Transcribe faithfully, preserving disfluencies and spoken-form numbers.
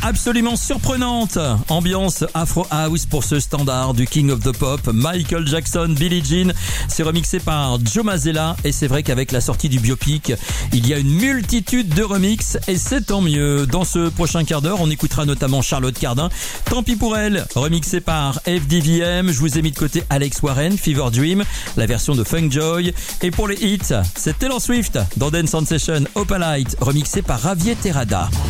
absolument surprenante. Ambiance Afro House pour ce standard du King of the Pop, Michael Jackson, Billie Jean. C'est remixé par Joe Mazella et c'est vrai qu'avec la sortie du biopic, il y a une multitude de remixes et c'est tant mieux. Dans ce prochain quart d'heure, on écoutera notamment Charlotte Cardin, Tant pis pour elle, remixé par F D V M. Je vous ai mis de côté Alex Warren, Fever Dream, la version de Funk Joy. Et pour les hits, c'est Taylor Swift dans Dance Sensation, Opalite, remixé par Javier Terrada.